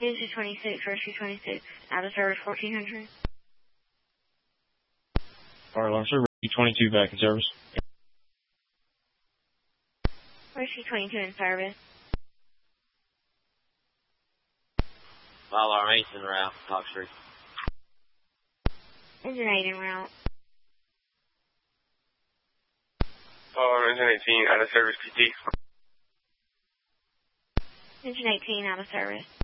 Engine 26, Rescue 26, out of service 1400. Fire alarm, sir. Rescue 22 back in service. Rescue 22 in service. Fire alarm 8's en route, Talk Street. Engine 8 en route. Fire alarm engine 18, out of service PT. Engine 18 out of service.